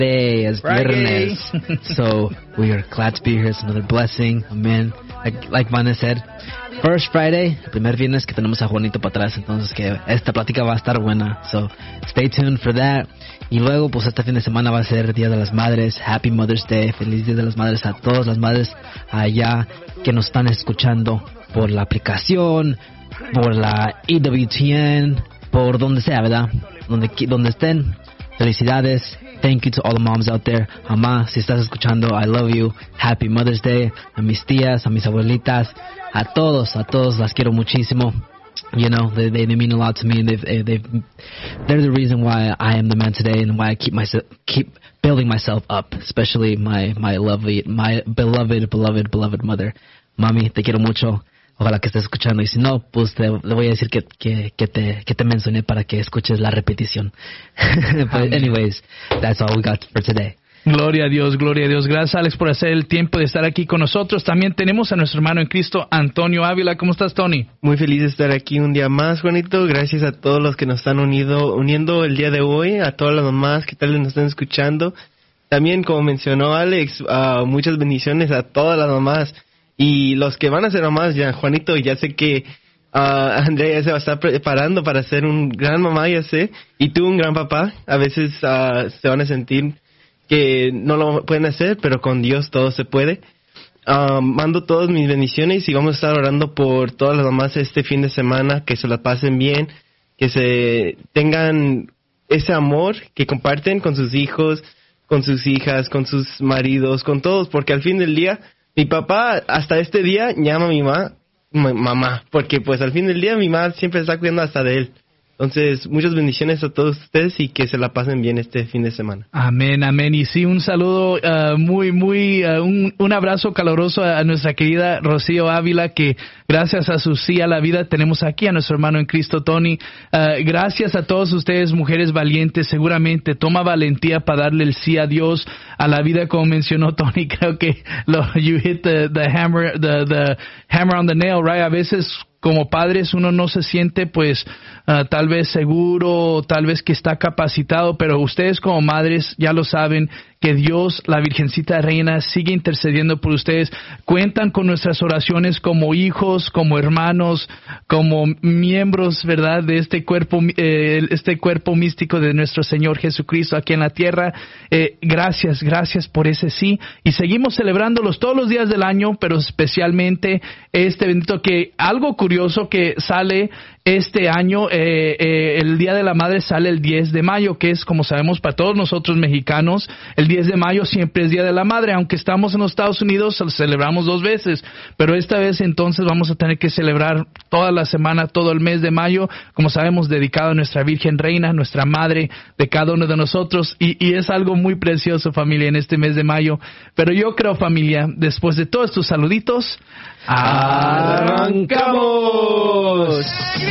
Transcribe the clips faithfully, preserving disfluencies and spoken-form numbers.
Friday, es viernes. So we are glad to be here. It's another blessing. Amen. Like, like Vanessa said, first Friday, el primer viernes que tenemos a Juanito para atrás. Entonces que esta plática va a estar buena. So stay tuned for that. Y luego, pues este fin de semana va a ser Día de las Madres. Happy Mother's Day. Feliz Día de las Madres a todas las madres allá que nos están escuchando por la aplicación, por la E W T N, por donde sea, ¿verdad? Donde, donde estén. Felicidades. Thank you to all the moms out there. Mamá, si estás escuchando, I love you. Happy Mother's Day. A mis tías, a mis abuelitas, a todos, a todos las quiero muchísimo. You know, they, they they mean a lot to me, and they've they've they're the reason why I am the man today, and why I keep myself keep building myself up. Especially my my lovely, my beloved, beloved, beloved mother. Mami, te quiero mucho. Ojalá que estés escuchando, y si no, pues te, le voy a decir que, que, que, te, que te mencioné para que escuches la repetición. But anyways, that's all we got for today. Gloria a Dios, gloria a Dios. Gracias, Alex, por hacer el tiempo de estar aquí con nosotros. También tenemos a nuestro hermano en Cristo, Antonio Ávila. ¿Cómo estás, Tony? Muy feliz de estar aquí un día más, Juanito. Gracias a todos los que nos están unido, uniendo el día de hoy, a todas las mamás que tal vez nos están escuchando. También, como mencionó Alex, uh, muchas bendiciones a todas las mamás. Y los que van a ser mamás, ya, Juanito, ya sé que uh, Andrea ya se va a estar preparando para ser un gran mamá, ya sé. Y tú un gran papá. A veces uh, se van a sentir que no lo pueden hacer, pero con Dios todo se puede. Um, mando todas mis bendiciones y vamos a estar orando por todas las mamás este fin de semana, que se la pasen bien, que se tengan ese amor que comparten con sus hijos, con sus hijas, con sus maridos, con todos, porque al fin del día, mi papá hasta este día llama a mi mamá mamá, porque pues al fin del día mi mamá siempre está cuidando hasta de él. Entonces, muchas bendiciones a todos ustedes y que se la pasen bien este fin de semana. Amén, amén. Y sí, un saludo uh, muy, muy, uh, un, un abrazo caloroso a, a nuestra querida Rocío Ávila, que gracias a su sí a la vida tenemos aquí a nuestro hermano en Cristo, Tony. Uh, gracias a todos ustedes, mujeres valientes. Seguramente toma valentía para darle el sí a Dios, a la vida, como mencionó Tony. Creo que lo, you hit the, the hammer, the, the hammer on the nail, right? A veces, como padres, uno no se siente pues uh, tal vez seguro, tal vez que está capacitado, pero ustedes como madres ya lo saben, que Dios, la Virgencita Reina, sigue intercediendo por ustedes. Cuentan con nuestras oraciones como hijos, como hermanos, como miembros, ¿verdad?, de este cuerpo, eh, este cuerpo místico de nuestro Señor Jesucristo aquí en la tierra. Eh, gracias, gracias por ese sí. Y seguimos celebrándolos todos los días del año, pero especialmente este bendito, que algo curioso que sale este año, eh, eh, el Día de la Madre sale el diez de mayo, que es, como sabemos, para todos nosotros mexicanos, el diez de mayo siempre es Día de la Madre. Aunque estamos en los Estados Unidos, lo celebramos dos veces, pero esta vez entonces vamos a tener que celebrar toda la semana, todo el mes de mayo, como sabemos, dedicado a nuestra Virgen Reina, nuestra Madre de cada uno de nosotros, y, y es algo muy precioso, familia, en este mes de mayo. Pero yo creo, familia, después de todos estos saluditos, ¡arrancamos!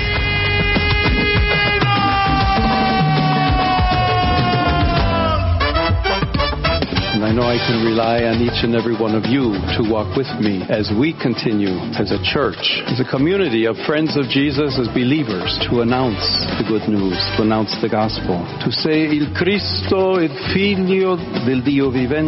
And I know I can rely on each and every one of you to walk with me as we continue as a church, as a community of friends of Jesus, as believers, to announce the good news, to announce the gospel, to say il Cristo, il Figlio del Dio vivente.